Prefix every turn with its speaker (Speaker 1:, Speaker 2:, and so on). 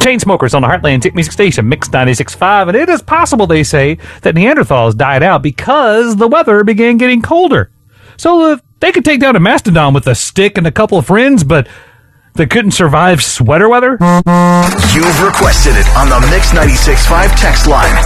Speaker 1: Chainsmokers on the Heartland Hit Music Station, Mix 96.5, and it is possible, they say, that Neanderthals died out because the weather began getting colder. So they could take down a mastodon with a stick and a couple of friends, but they couldn't survive sweater weather?
Speaker 2: You've requested it on the Mix 96.5 text line.